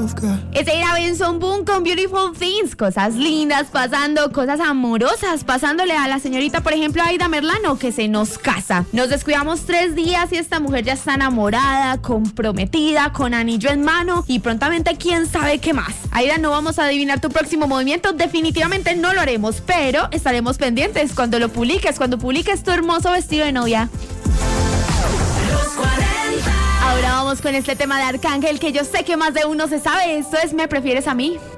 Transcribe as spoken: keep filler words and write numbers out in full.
Ese era Benson Boone con Beautiful Things. Cosas lindas pasando, cosas amorosas pasándole a la señorita, por ejemplo, Aida Merlano, que se nos casa. Nos descuidamos tres días y esta mujer ya está enamorada, comprometida, con anillo en mano y prontamente quién sabe qué más. Aida, no vamos a adivinar tu próximo movimiento, definitivamente no lo haremos, pero estaremos pendientes cuando lo publiques, cuando publiques tu hermoso vestido de novia. Ahora vamos con este tema de Arcángel que yo sé que más de uno se sabe. Esto es Me Prefieres a Mí.